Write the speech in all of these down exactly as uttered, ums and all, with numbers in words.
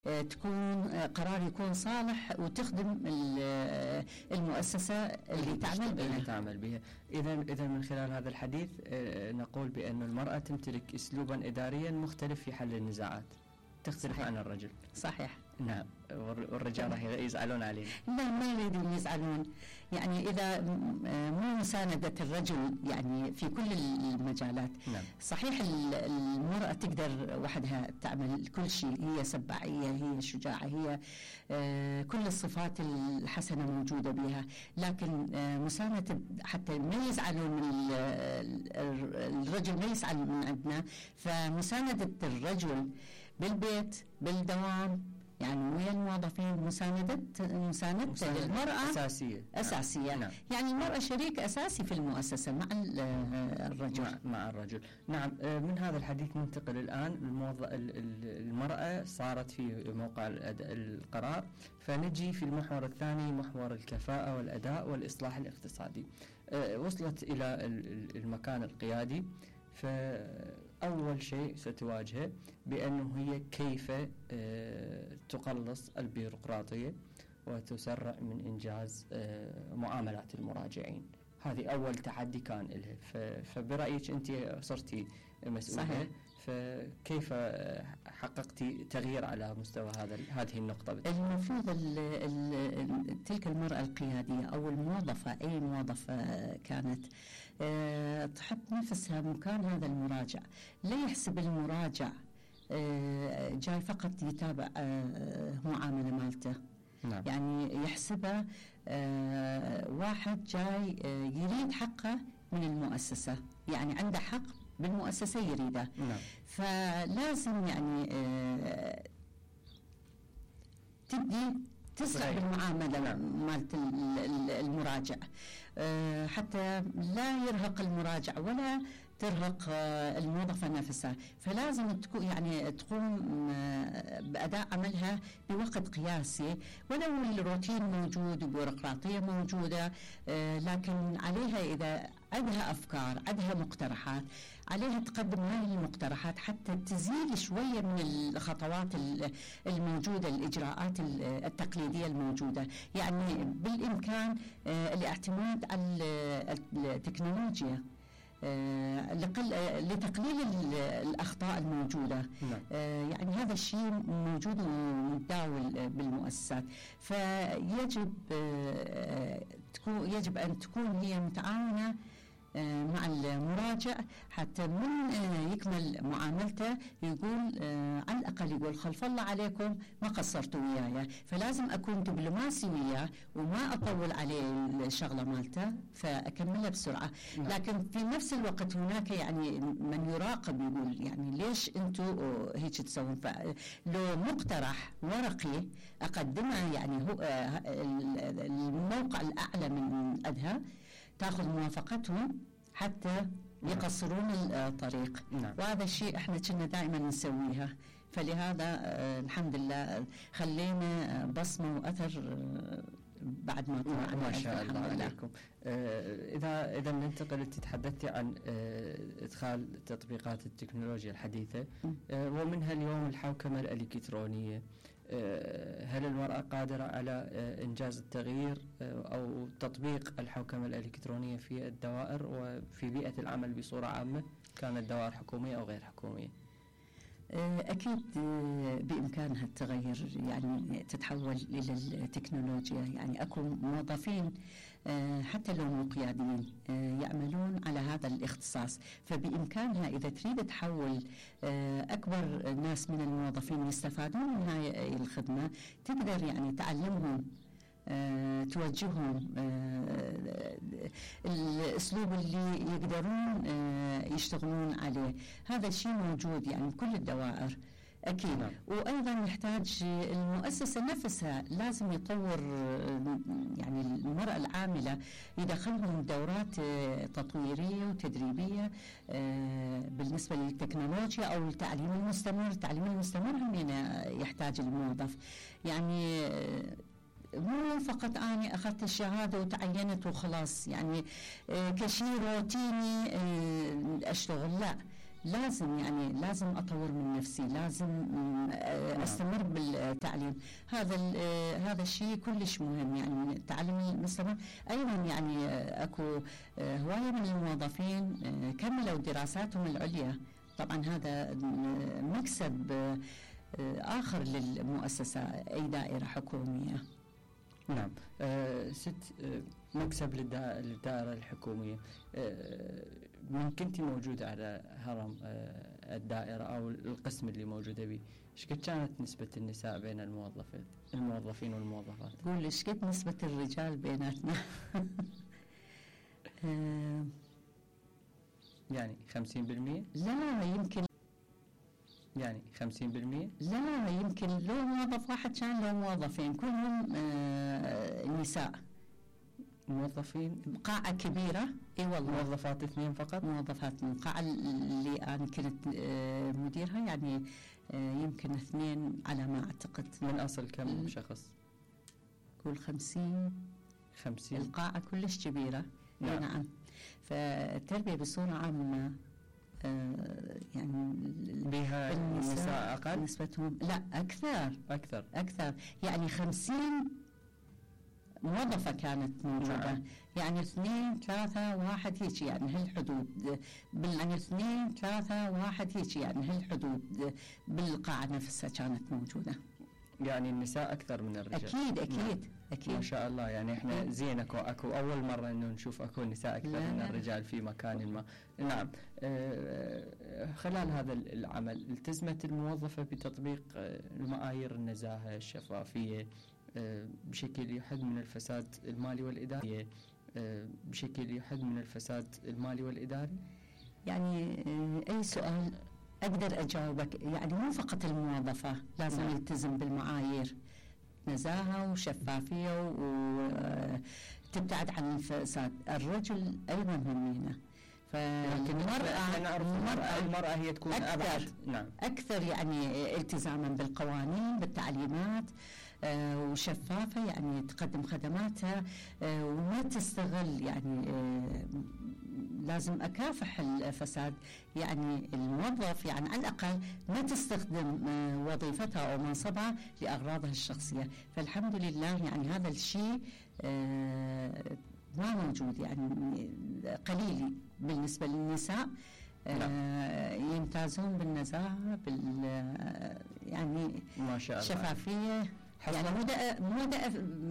تكون قرار يكون صالح وتخدم المؤسسة اللي تعمل بها. اللي تعمل بها. إذا إذا من خلال هذا الحديث نقول بأن المرأة تمتلك أسلوبا إداريا مختلف في حل النزاعات، تختلف صحيح. عن الرجل. صحيح. نعم. والرجال راح يزعلون عليه. لا، ما يريدون يزعلون. يعني إذا مو مساندة الرجل يعني في كل المجالات. نعم. صحيح المرأة تقدر وحدها تعمل كل شيء، هي سباعية، هي شجاعة، هي كل الصفات الحسنة موجودة بها، لكن مساندة حتى ما يزعلون من الرجل، ما يزعل من عندنا. فمساندة الرجل بالبيت بالدوام يعني ويا الموظفين، مساندة مساندة المرأة أساسية أساسية. نعم. يعني المرأة شريك أساسي في المؤسسة مع الرجل. مع, مع الرجل. نعم. من هذا الحديث ننتقل الآن. الموظف المرأة صارت في موقع القرار، فنجي في المحور الثاني، محور الكفاءة والأداء والإصلاح الاقتصادي. وصلت إلى المكان القيادي، فأول شيء ستواجهه بأنه هي كيف تقلص البيروقراطية وتسرع من إنجاز معاملات المراجعين. هذه أول تحدي كان لها. فبرأيك أنت صرتي مسؤولة، صحيح. فكيف حققتي تغيير على مستوى هذا هذه النقطة؟ المفروض ال ال تلك المرأة القيادية أو الموظفة، أي موظفة كانت، أه تحط نفسها مكان هذا المراجع، لا يحسب المراجع أه جاي فقط يتابع أه معاملة مالته. نعم. يعني يحسبها أه واحد جاي أه يريد حقه من المؤسسة، يعني عنده حق بالمؤسسة يريده. نعم. فلازم يعني آه تبدي تسرع بالمعاملة. نعم. مالت المراجع، آه حتى لا يرهق المراجع ولا ترهق آه الموظفة نفسها. فلازم تكون يعني تقوم آه بأداء عملها بوقت قياسي، ولو الروتين موجود وبيروقراطية موجودة، آه لكن عليها إذا عندها أفكار، عندها مقترحات، عليها تقدم هذه المقترحات حتى تزيل شوية من الخطوات الموجودة، الإجراءات التقليدية الموجودة. يعني بالإمكان آه الاعتماد على التكنولوجيا آه لتقليل الأخطاء الموجودة. نعم. آه يعني هذا الشيء موجود ومتداول بالمؤسسات. فيجب آه تكون يجب أن تكون هي متعاونة آه مع المراجع حتى من آه يكمل معاملته يقول آه على الأقل يقول خلف الله عليكم ما قصرتوا وياي. فلازم أكون دبلوماسي وياه وما أطول عليه الشغلة مالته فأكملها بسرعة. نعم. لكن في نفس الوقت هناك يعني من يراقب يقول يعني ليش أنتوا هيك تسوون. فلو مقترح ورقي أقدمه يعني هو آه الموقع الأعلى من أدها تأخذ موافقتهم حتى يقصرون الطريق. نعم. وهذا الشيء احنا كنا دائما نسويها. فلهذا آه الحمد لله خلينا بصمة وأثر آه بعد ما طلعنا. ما شاء الله عليكم. آه إذا إذا ننتقل، تحدثتي عن آه إدخال تطبيقات التكنولوجيا الحديثة آه ومنها اليوم الحوكمة الإلكترونية. هل المرأة قادرة على إنجاز التغيير أو تطبيق الحوكمة الإلكترونية في الدوائر وفي بيئة العمل بصورة عامة، كانت دوائر حكومية أو غير حكومية؟ أكيد بإمكانها التغير، يعني تتحول إلى التكنولوجيا. يعني أكو موظفين حتى لو مو قياديين يعملون على هذا الاختصاص، فبإمكانها إذا تريد تحول أكبر ناس من الموظفين يستفادون من هاي الخدمة تقدر يعني تعلمهم، أه، توجههم أه، الأسلوب اللي يقدرون أه، يشتغلون عليه. هذا الشيء موجود يعني بكل الدوائر أكيد. نعم. وأيضا يحتاج المؤسسة نفسها لازم يطور يعني المرأة العاملة يدخلهم دورات تطويرية وتدريبية بالنسبة للتكنولوجيا أو التعليم المستمر. التعليم المستمر هم يحتاج الموظف. يعني مو فقط أنا أخذت الشهادة وتعينت وخلاص يعني كشيء روتيني أشتغل، لا، لازم يعني لازم اطور من نفسي، لازم آه، استمر بالتعليم. هذا آه، هذا الشيء كلش مهم، يعني التعلم المستمر. ايضا يعني آه، اكو آه، هوايه من الموظفين آه، كملوا دراساتهم العليا. طبعا هذا آه، مكسب آه، آه، اخر للمؤسسه، اي دائره حكوميه. نعم. آه ست آه مكسب للدا- للدائرة الحكومية. آه من كنتي موجودة على هرم آه الدائرة أو القسم اللي موجودة به، ايش قد كانت نسبة النساء بين الموظفين الموظفين والموظفات؟ تقول ايش قد نسبة الرجال بيناتنا؟ آه، يعني خمسين بالمية؟ لا يمكن، يعني خمسين بالمية؟ لا يمكن لو موظف واحد كان لو موظفين كلهم آه، نساء. موظفين؟ قاعة كبيرة، اي والله. موظفات اثنين فقط؟ موظفات من القاعة اللي أنا كنت آه، مديرها يعني آه، يمكن اثنين على ما أعتقد. من أصل كم ال- شخص؟ قول خمسين. خمسين؟ القاعة كلش كبيرة. نعم. نعم. نعم. فالتربية بصورة عامة آه، يعني بها النساء أقل؟ نسبتهم لا أكثر أكثر. أكثر، يعني خمسين موظفة كانت موجودة. نعم. يعني اثنين ثلاثة واحد هيك، يعني هالحدود بال يعني اثنين ثلاثة واحد هيك، يعني هالحدود بالقاعة نفسها كانت موجودة. يعني النساء أكثر من الرجال. أكيد أكيد نعم. أكيد. ما شاء الله. يعني احنا زين اكو اكو اول مره انه نشوف اكو نساء اكثر لا من لا. الرجال في مكان ما. نعم. آه، خلال هذا العمل التزمت الموظفه بتطبيق آه، المعايير النزاهه الشفافيه آه، بشكل يحد من الفساد المالي والاداري، آه، بشكل يحد من الفساد المالي والاداري. يعني آه، أي سؤال أقدر أجاوبك، يعني مو فقط الموظفة لازم نعم. يلتزم بالمعايير، نزاهة وشفافية وتبتعد عن الفساد. الرجل أيضا همينة. لكن فالمرأة نعرف المرأة المرأة هي تكون أكثر. أبعد. نعم. أكثر يعني التزاما بالقوانين بالتعليمات آه، وشفافة، يعني تقدم خدماتها آه، وما تستغل. يعني آه، لازم أكافح الفساد، يعني الموظف يعني على الأقل ما تستخدم آه، وظيفتها أو منصبها لأغراضها الشخصية. فالحمد لله يعني هذا الشيء آه، ما موجود، يعني قليل بالنسبة للنساء. آه، يمتازون بالنزاهة بال آه، يعني ما شاء الله. شفافية. يعني مو دا مو دا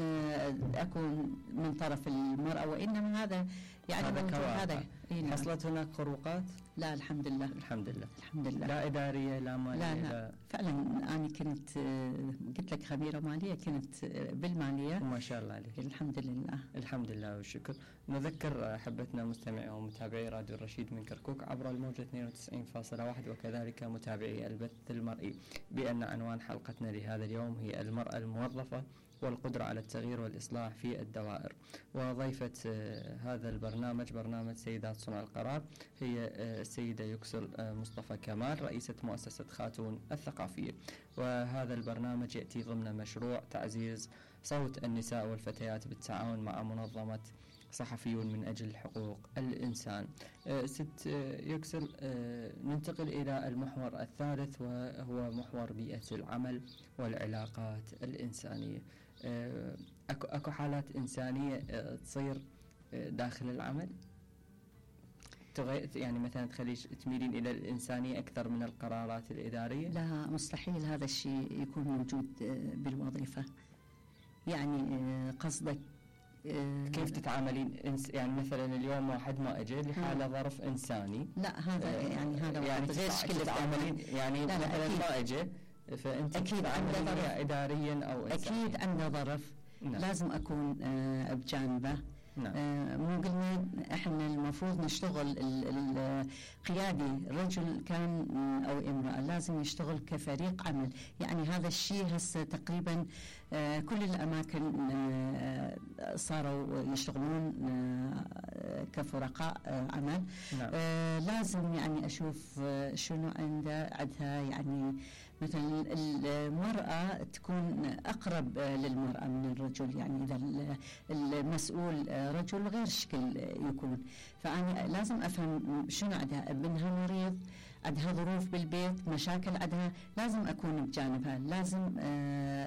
أكون من طرف المرأة، وإنما هذا يعني هذا موجود. كواقع. هذا إيه نعم. حصلت هناك خروقات؟ لا الحمد لله. الحمد لله. الحمد لله. لا إدارية لا مالية؟ لا لا فعلا أنا كنت آه، قلت لك خبيرة مالية، كنت آه، بالمالية. ما شاء الله عليك. الحمد لله. الحمد لله والشكر. نذكر أحبتنا مستمعي ومتابعي راديو الرشيد من كركوك عبر الموجة اثنين وتسعين فاصلة واحد، وكذلك متابعي البث المرئي، بأن عنوان حلقتنا لهذا اليوم هي المرأة الموظفة والقدرة على التغيير والإصلاح في الدوائر. وضيفة آه، هذا البرنامج برنامج سيدات صنع القرار هي آه، السيدة يكسل آه، مصطفى كمال، رئيسة مؤسسة خاتون الثقافية. وهذا البرنامج يأتي ضمن مشروع تعزيز صوت النساء والفتيات بالتعاون مع منظمة صحفيون من أجل حقوق الإنسان. آه، ست آه، يكسل، آه، ننتقل إلى المحور الثالث وهو محور بيئة العمل والعلاقات الإنسانية. آه، أكو, أكو حالات إنسانية آه، تصير آه، داخل العمل تغير، يعني مثلا تخليش تميلين إلى الإنسانية أكثر من القرارات الإدارية؟ لا مستحيل هذا الشيء يكون موجود آه، بالوظيفة. يعني آه، قصدك آه، كيف تتعاملين إنس- يعني مثلا اليوم واحد ما اجى لحاله ظرف انساني؟ لا هذا يعني هذا يعني واحد غير تتع- شكل تتعاملين التعامل. يعني لا لا مثلا أكيد. ما اجى فانت أكيد عنده تتعاملين ظرف. اداريا او انسانيا. أكيد عنده ظرف. نعم. لازم أكون آه، بجانبه. نعم. آه، مو قلنا احنا المفروض نشتغل ال- القيادي رجل كان او امرأة لازم يشتغل كفريق عمل. يعني هذا الشيء هسه تقريبا آه، كل الاماكن آه، صاروا يشتغلون آه، كفرقاء آه، عمل. نعم. آه، لازم يعني اشوف آه، شنو عنده عندها. يعني مثلا المرأة تكون أقرب آه، للمرأة من الرجل. يعني إذا ال- المسؤول آه، رجل غير شكل آه، يكون. فأنا لازم أفهم شنو عندها، ابنها مريض، عندها ظروف بالبيت، مشاكل عندها، لازم أكون بجانبها، لازم